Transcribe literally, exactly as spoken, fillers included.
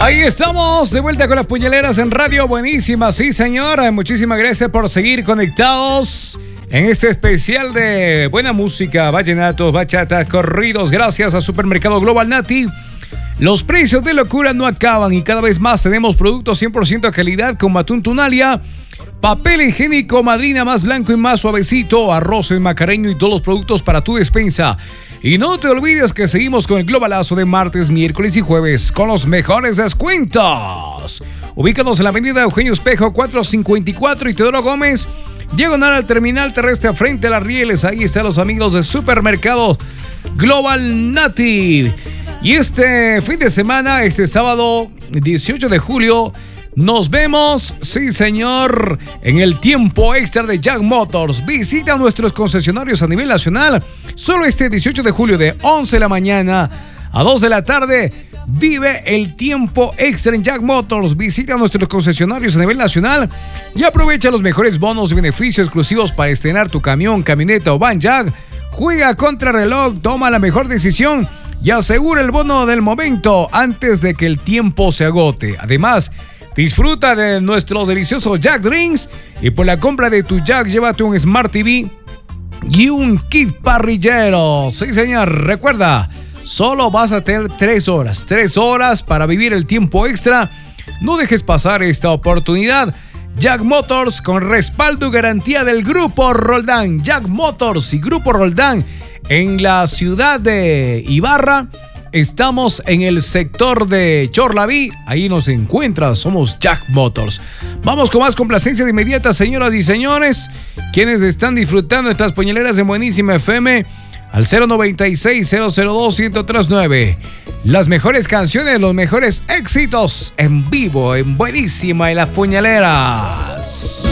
Ahí estamos, de vuelta con las puñaleras en Radio Buenísima. Sí, señor. Muchísimas gracias por seguir conectados en este especial de buena música, vallenatos, bachatas, corridos. Gracias a Supermercado Global Nati. Los precios de locura no acaban y cada vez más tenemos productos cien por ciento de calidad como atún Tunalia, papel higiénico Madrina más blanco y más suavecito, arroz en macareño y todos los productos para tu despensa. Y no te olvides que seguimos con el globalazo de martes, miércoles y jueves con los mejores descuentos. Ubícanos en la avenida Eugenio Espejo cuatrocientos cincuenta y cuatro y Teodoro Gómez, diagonal al terminal terrestre frente a las rieles. Ahí están los amigos de Supermercado Global Nati. Y este fin de semana, este sábado dieciocho de julio, nos vemos, sí señor, en el tiempo extra de Jack Motors. Visita nuestros concesionarios a nivel nacional. Solo este dieciocho de julio de once de la mañana a dos de la tarde. Vive el tiempo extra en Jack Motors. Visita nuestros concesionarios a nivel nacional y aprovecha los mejores bonos y beneficios exclusivos para estrenar tu camión, camioneta o van Jack. Juega contra reloj, toma la mejor decisión y asegura el bono del momento antes de que el tiempo se agote. Además, disfruta de nuestros deliciosos Jack Drinks y por la compra de tu Jack llévate un Smart T V y un kit parrillero. Sí, señor, recuerda, solo vas a tener tres horas, tres horas para vivir el tiempo extra. No dejes pasar esta oportunidad. Jack Motors con respaldo y garantía del Grupo Roldán. Jack Motors y Grupo Roldán en la ciudad de Ibarra. Estamos en el sector de Chorlaví. Ahí nos encuentras. Somos Jack Motors. Vamos con más complacencia de inmediata, señoras y señores. Quienes están disfrutando estas puñaleras en Buenísima F M al cero noventa y seis, cero cero dos, ciento tres nueve. Las mejores canciones, los mejores éxitos en vivo, en Buenísima y las puñaleras.